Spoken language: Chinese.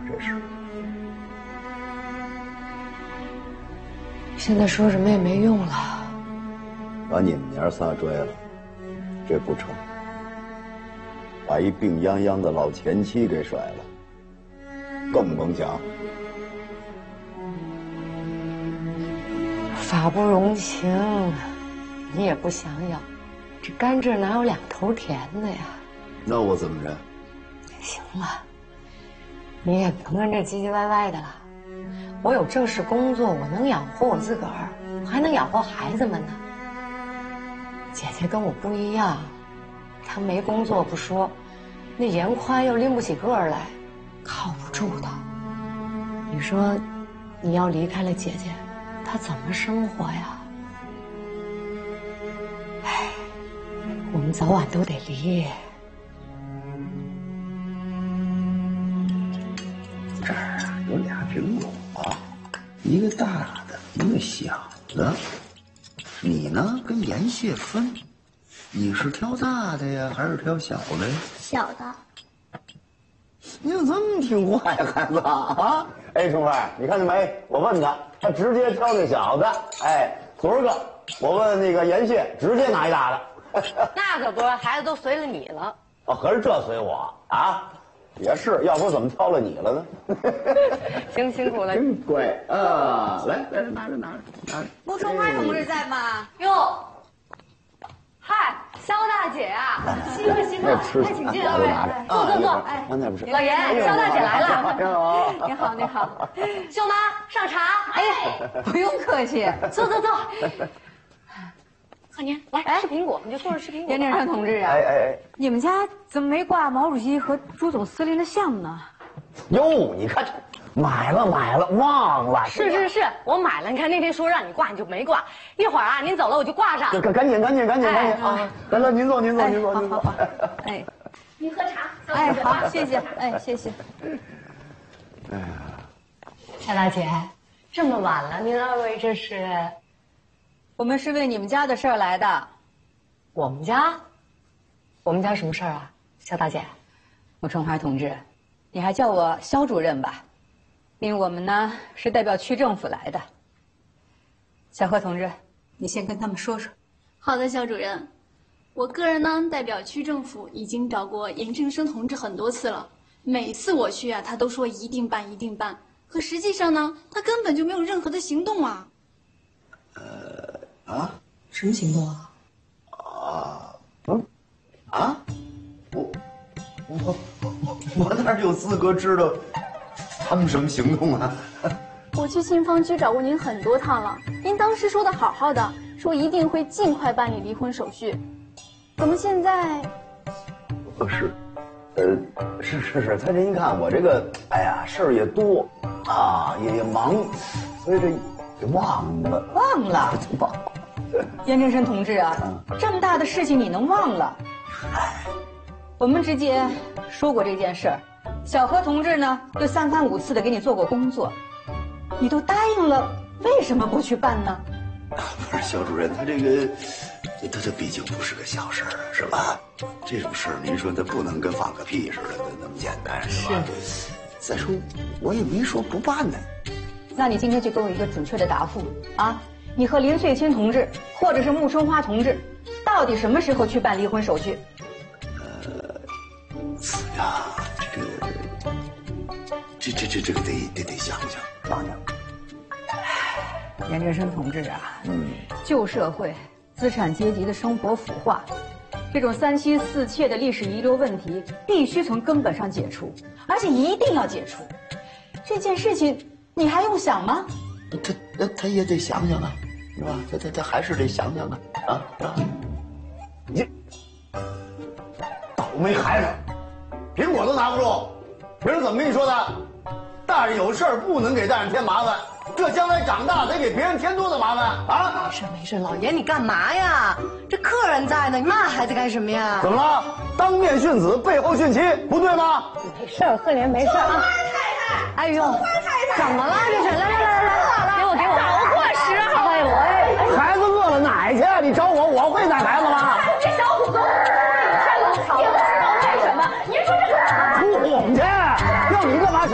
这是。 现在说什么也没用了。 把你们娘仨拽了，这不成。把一病殃殃的老前妻给甩了，更甭讲。 法不容情，你也不想要，这甘蔗哪有两头甜的呀？ 那我怎么着？ 行了，你也甭跟这唧唧歪歪的了。我有正式工作，我能养活我自个儿，我还能养活孩子们呢。姐姐跟我不一样，她没工作不说，那严宽又拎不起个儿来，靠不住的。你说，你要离开了姐姐，她怎么生活呀？唉，我们早晚都得离。 这儿啊有俩苹果，一个大的，一个小的。你呢，跟严谢分，你是挑大的呀，还是挑小的呀？ 小的。 你怎么这么听话呀，孩子啊？哎，春花，你看见没？我问他直接挑那小的。哎，昨儿个我问那个严谢，直接拿一大的。 那可不是，孩子都随了你了。 哦，合着这随我啊？也是，要不怎么挑了你了呢？ 行，辛苦了， 真乖啊！来，拿着。 穆春花同志在吗？ 哟，嗨，肖大姐啊，稀客，快请进二位，坐。 哎，那不是老严，肖大姐来了。 你好， 秀妈上茶。 哎，不用客气， 坐。贺年，来吃苹果，你就坐着吃苹果。 严振山同志啊，你们家怎么没挂毛主席和朱总司令的像呢？ 哟，你看这买了，忘了。 是，我买了。你看那天说让你挂，你就没挂。一会儿啊，您走了我就挂上。 赶紧啊！来，您坐。 好。哎， 您喝茶。 哎，好，谢谢。哎，谢谢。 哎呀， 夏大姐，这么晚了，您二位这是？ 我们是为你们家的事儿来的。 我们家什么事儿啊，肖大姐？ 穆春花同志，你还叫我肖主任吧，因为我们呢是代表区政府来的。小何同志，你先跟他们说说。 好的，肖主任。我个人呢代表区政府已经找过严振声同志很多次了，每次我去啊，他都说一定办，可实际上呢，他根本就没有任何的行动啊。 什么行动啊？ 我哪有资格知道他们什么行动啊？ 我去信访局找过您很多趟了，您当时说的好的，说一定会尽快办理离婚手续，怎么现在？是，他这一看我这个，哎呀，事儿也多啊，也忙，所以这给忘了。 严振声同志啊，这么大的事情你能忘了？我们之间说过这件事儿，小何同志呢又3番5次的给你做过工作，你都答应了，为什么不去办呢？ 不是肖主任，他这个，他毕竟不是个小事儿，是吧？这种事儿，您说他不能跟放个屁似的那么简单，是吧？再说我也没说不办呢。 那你今天就给我一个准确的答复啊！你和林穗清同志或者是穆春花同志，到底什么时候去办离婚手续？这个得想想。严振声同志啊，旧社会资产阶级的生活腐化，这种3妻4妾的历史遗留问题，必须从根本上解除，而且一定要解除。这件事情你还用想吗？ 他也得想想啊，是吧？他还是得想想啊！你倒霉孩子，苹果都拿不住，别人怎么跟你说的？大人有事儿不能给大人添麻烦，这将来长大得给别人添多大麻烦啊！ 没事，老爷你干嘛呀？这客人在呢，你骂孩子干什么呀？ 怎么了？当面训子，背后训妻，不对吗？ 没事，贺莲没事啊。哎呦，怎么了这是？来，给我，找过10号。哎呦喂， 孩子饿了奶去，你找我会奶孩子吗？